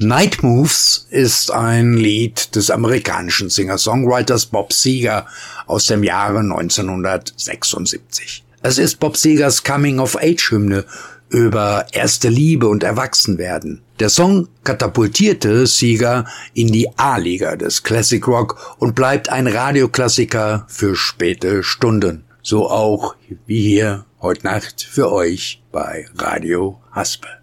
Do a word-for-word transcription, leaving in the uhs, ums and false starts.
Night Moves ist ein Lied des amerikanischen Singer-Songwriters Bob Seger aus dem Jahre neunzehnhundertsechsundsiebzig. Es ist Bob Segers Coming-of-Age-Hymne über erste Liebe und Erwachsenwerden. Der Song katapultierte Seger in die A-Liga des Classic Rock und bleibt ein Radioklassiker für späte Stunden. So auch wie hier heute Nacht für euch bei Radio Haspel.